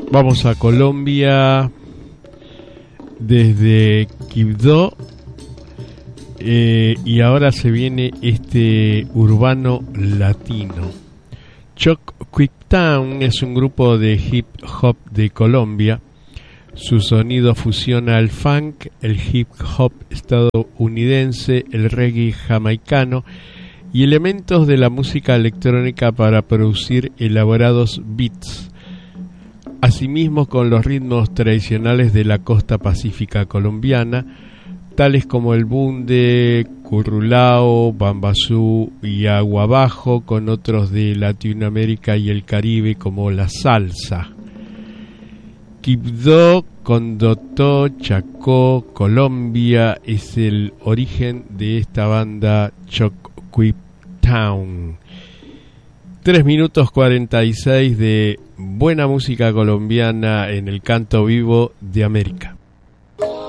Vamos a Colombia desde Quibdó, y ahora se viene este urbano latino. Choc-Quip-Town es un grupo de hip hop de Colombia. Su sonido fusiona el funk, el hip hop estadounidense, el reggae jamaicano y elementos de la música electrónica para producir elaborados beats. Asimismo, con los ritmos tradicionales de la costa pacífica colombiana, tales como el bunde, currulao, bambasú y aguabajo, con otros de Latinoamérica y el Caribe como la salsa. Quibdó, Condotó, Chacó, Colombia es el origen de esta banda Choc-Quip-Town. 3 minutos 46 de buena música colombiana en el canto vivo de América.